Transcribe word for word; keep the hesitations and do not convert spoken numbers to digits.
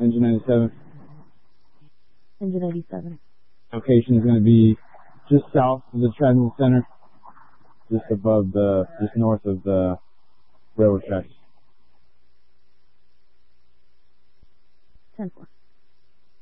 Engine ninety-seven. Engine eighty-seven. Location is going to be just south of the Chattanooga Center, just above the, just north of the railroad tracks. ten four.